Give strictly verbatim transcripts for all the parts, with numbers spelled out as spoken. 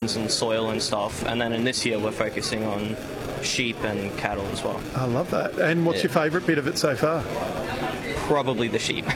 and soil and stuff. And then in this year, we're focusing on sheep and cattle as well. I love that. And what's Yeah. your favourite bit of it so far? Probably the sheep.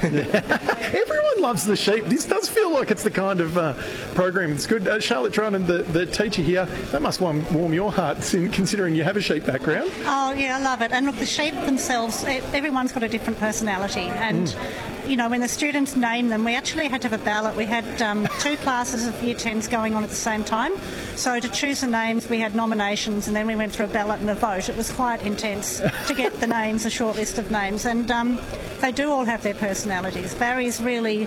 Everyone loves the sheep. This does feel like it's the kind of uh, program that's good. Uh, Charlotte Drynan, the, the teacher here, that must warm, warm your heart considering you have a sheep background. Oh, yeah, I love it. And look, the sheep themselves, e- everyone's got a different personality. And, mm. you know, when the students name them, we actually had to have a ballot. We had um, two classes of Year tens going on at the same time. So to choose the names, we had nominations and then we went through a ballot and a vote. It was quite intense to get the names, a short list of names. And um, they do all have their personalities. Barry's really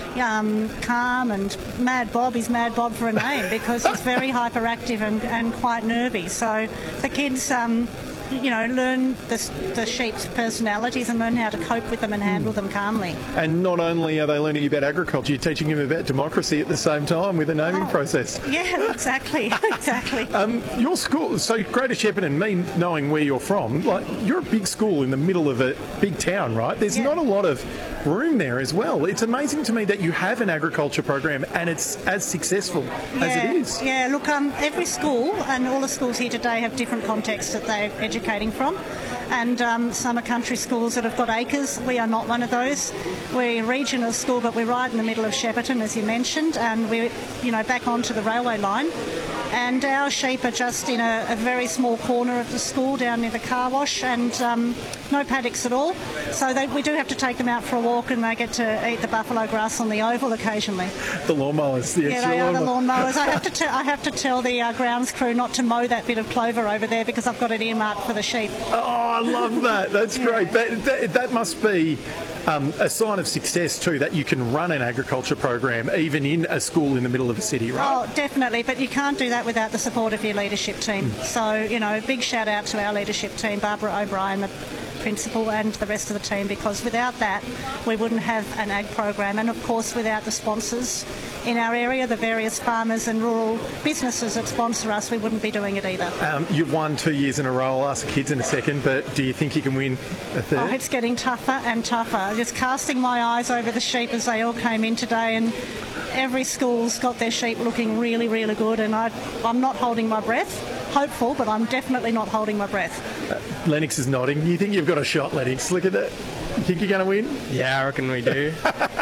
um, calm, and Mad Bob is Mad Bob for a name because he's very hyperactive and, and quite nervy. So the kids, um, you know, learn the, the sheep's personalities and learn how to cope with them and handle them calmly. And not only are they learning about agriculture, you're teaching them about democracy at the same time with the naming Oh, process. Yeah, exactly, exactly. Um, your school, so Greater Shepparton, me knowing where you're from, like you're a big school in the middle of a big town, right? There's Yeah. not a lot of room there as well. It's amazing to me that you have an agriculture program and it's as successful as Yeah, it is. yeah. Look, um, every school and all the schools here today have different contexts that they're educating from. And um, some are country schools that have got acres. We are not one of those. We're a regional school, but we're right in the middle of Shepparton, as you mentioned, and we're, you know, back onto the railway line. And our sheep are just in a, a very small corner of the school down near the car wash, and um, no paddocks at all. So they, we do have to take them out for a walk, and they get to eat the buffalo grass on the oval occasionally. The lawnmowers. Yes, Yeah, they your are the lawnmower- lawnmowers. I have to te- I have to tell the uh, grounds crew not to mow that bit of clover over there because I've got it earmarked for the sheep. Oh, I love that. That's great. That, that, that must be um, a sign of success too, that you can run an agriculture program even in a school in the middle of a city, right? Oh, definitely, but you can't do that without the support of your leadership team. So, you know, big shout out to our leadership team, Barbara O'Brien, the principal, and the rest of the team, because without that we wouldn't have an ag program, and of course without the sponsors in our area, the various farmers and rural businesses that sponsor us, we wouldn't be doing it either. Um, you've won two years in a row. I'll ask the kids in a second, but do you think you can win a third? Oh, it's getting tougher and tougher. Just casting my eyes over the sheep as they all came in today, and every school's got their sheep looking really, really good, and I, I'm not holding my breath. Hopeful, but I'm definitely not holding my breath. Uh, Lennox is nodding. You think you've got a shot, Lennox? Look at that. You think you're going to win? Yeah, I reckon we do.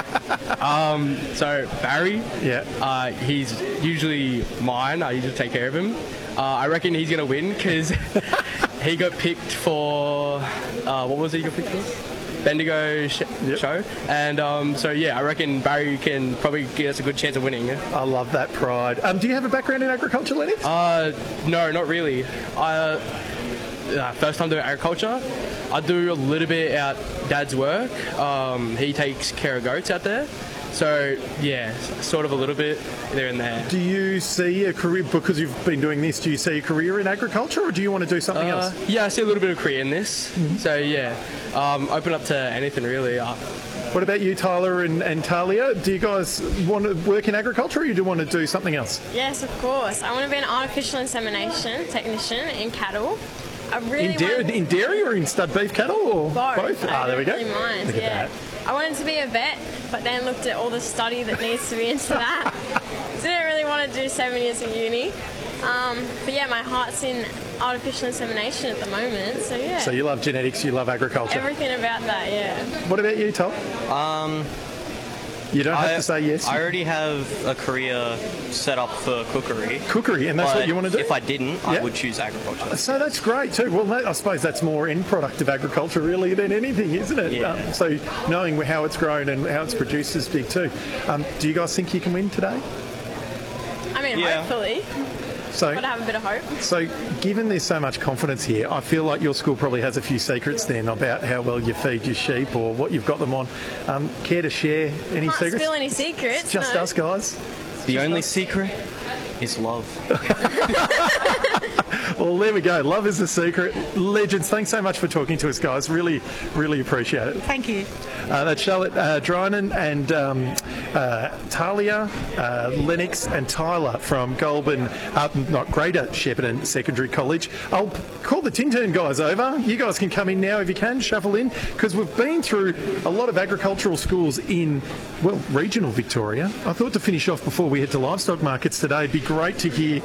um, so Barry, Yeah. uh, he's usually mine. I usually take care of him. Uh, I reckon he's gonna win because he got picked for uh, what was he got picked for? Bendigo sh- Yep. show, and um, so yeah, I reckon Barry can probably give us a good chance of winning. I love that pride. Um, do you have a background in agriculture, Lennox? Uh, no, not really. I, uh, uh, first time doing agriculture. I do a little bit out Dad's work. Um, he takes care of goats out there. So, yeah, sort of a little bit there and there. Do you see a career, because you've been doing this, do you see a career in agriculture or do you want to do something Uh, else? yeah, I see a little bit of career in this. Mm-hmm. So, yeah, um, open up to anything really. Uh, What about you, Tyler and, and Talia? Do you guys want to work in agriculture or you do want to do something else? Yes, of course. I want to be an artificial insemination technician in cattle. I really In dairy, want in dairy or in stud beef cattle or both. Ah, I there we go. don't really mind, Look at yeah. that. I wanted to be a vet, but then looked at all the study that needs to be into that. Didn't really want to do seven years of uni. Um, but yeah, my heart's in artificial insemination at the moment, so yeah. So you love genetics, you love agriculture. Everything about that, yeah. What about you, Tom? Um, You don't have I, to say yes. I already have a career set up for cookery. Cookery, and that's but what you want to do? If I didn't, Yeah. I would choose agriculture. So that's great too. Well, that, I suppose that's more end product of agriculture really than anything, isn't it? Yeah. Um, so knowing how it's grown and how it's produced is big too. Um, do you guys think you can win today? I mean, Yeah. hopefully. So, Got to have a bit of hope. so given there's so much confidence here, I feel like your school probably has a few secrets then about how well you feed your sheep or what you've got them on. Um, care to share any Can't secrets? spill any secrets. Just no. us guys. The only secret is love. Well, there we go. Love is the secret. Legends, thanks so much for talking to us, guys. Really, really appreciate it. Thank you. Uh, that's Charlotte uh, Drynan and um, uh, Talia, uh, Lennox and Tyler from Goulburn, uh, not Greater Shepparton Secondary College. I'll call the Tintern guys over. You guys can come in now if you can, shuffle in, because we've been through a lot of agricultural schools in, well, regional Victoria. I thought to finish off before we head to livestock markets today, it'd be great to hear